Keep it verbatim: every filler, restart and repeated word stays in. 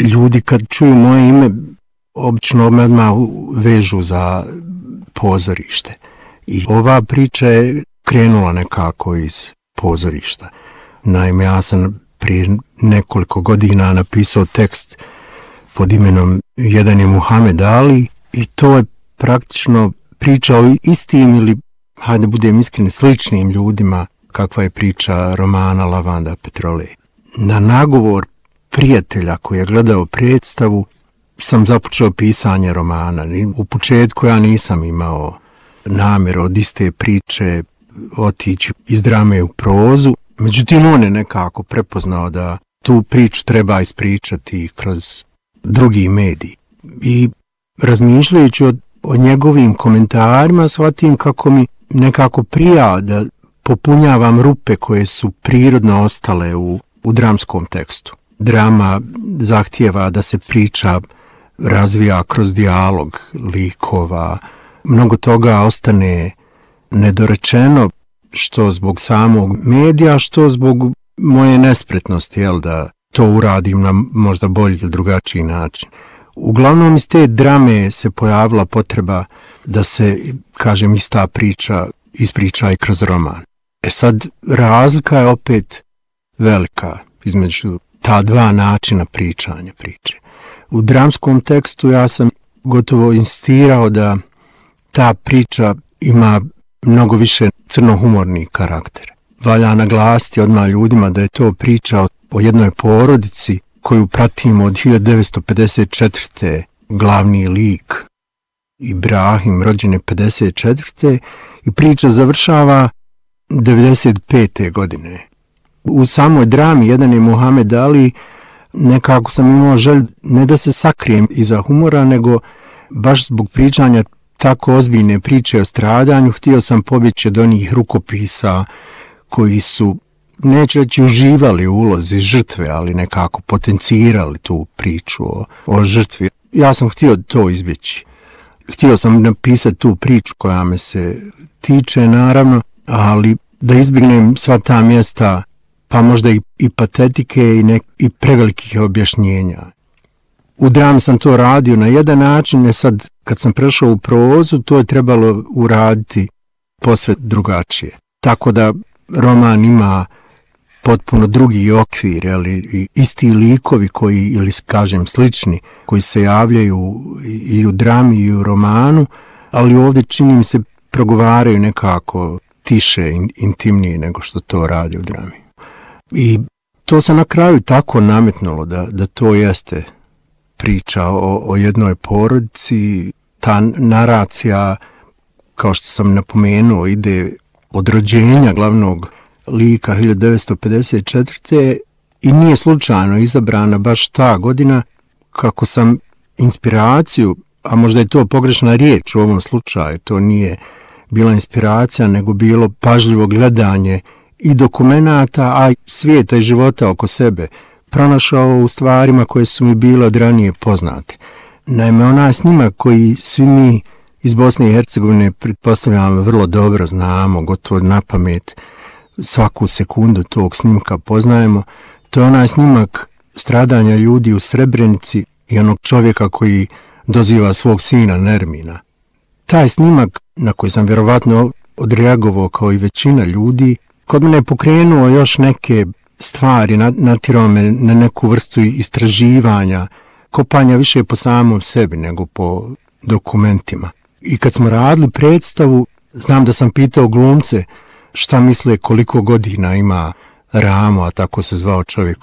ljudi kad čuju moje ime obično odmah vežu za pozorište. I ova priča je krenula nekako iz pozorišta. Naime, ja sam prije nekoliko godina napisao tekst pod imenom Jedan je Muhamed Ali i to je praktično priča o istim ili, hajde budem iskren, sličnim ljudima kakva je priča romana Lavanda Petrole. Na nagovor prijatelja koji je gledao predstavu sam započeo pisanje romana. U početku ja nisam imao namjer od iste priče otići iz drame u prozu, međutim on je nekako prepoznao da tu priču treba ispričati kroz drugi medij. I razmišljajući o, o njegovim komentarima shvatim kako mi nekako prija da popunjavam rupe koje su prirodno ostale u, u dramskom tekstu. Drama zahtijeva da se priča razvija kroz dijalog likova. Mnogo toga ostane nedorečeno, što zbog samog medija, što zbog moje nespretnosti, jel, da to uradim na možda bolji ili drugačiji način. Uglavnom iz te drame se pojavila potreba da se, kažem, ista priča ispriča i kroz roman. E sad, razlika je opet velika između ta dva načina pričanja priče. U dramskom tekstu ja sam gotovo insistirao da ta priča ima mnogo više crnohumorni karakter. Valja naglasiti odmah ljudima da je to priča o jednoj porodici koju pratimo od hiljadu devetsto pedeset četvrte. Glavni lik Ibrahim, rođen je pedeset četvrte. i priča završava devedeset pete. godine. U samoj drami Jedan je Muhamed Ali nekako sam imao želju ne da se sakrijem iza humora, nego baš zbog pričanja tako ozbiljne priče o stradanju htio sam pobjeći od onih rukopisa koji su, neću reći uživali u ulozi žrtve, ali nekako potencirali tu priču o, o žrtvi. Ja sam htio to izbjeći. Htio sam napisati tu priču koja me se tiče, naravno, ali da izbjegnem sva ta mjesta, pa možda i, i patetike i, ne, i prevelikih objašnjenja. U drami sam to radio na jedan način, ne sad kad sam prešao u prozu, to je trebalo uraditi posve drugačije. Tako da roman ima potpuno drugi okvir, ali i isti likovi koji, ili kažem slični, koji se javljaju i u drami i u romanu, ali ovdje čini mi se progovaraju nekako tiše, intimnije nego što to radi u drami. I to se na kraju tako nametnulo da, da to jeste priča o, o jednoj porodici. Ta naracija, kao što sam napomenuo, ide od rođenja glavnog lika hiljadu devetsto pedeset četvrte. i nije slučajno izabrana baš ta godina, kako sam inspiraciju, a možda je to pogrešna riječ u ovom slučaju, to nije bila inspiracija, nego bilo pažljivo gledanje i dokumenata, a i svijeta i života oko sebe, pronašao u stvarima koje su mi bile od ranije poznate. Naime, onaj snimak koji svi mi iz Bosne i Hercegovine, pretpostavljamo, vrlo dobro znamo, gotovo na pamet, svaku sekundu tog snimka poznajemo, to je onaj snimak stradanja ljudi u Srebrenici i onog čovjeka koji doziva svog sina Nermina. Taj snimak, na koji sam vjerovatno odreagovao kao i većina ljudi, kod mene je pokrenuo još neke stvari, natjerao me na neku vrstu istraživanja, kopanja više po samom sebi nego po dokumentima. I kad smo radili predstavu, znam da sam pitao glumce šta misle koliko godina ima Ramo, a tako se zvao čovjek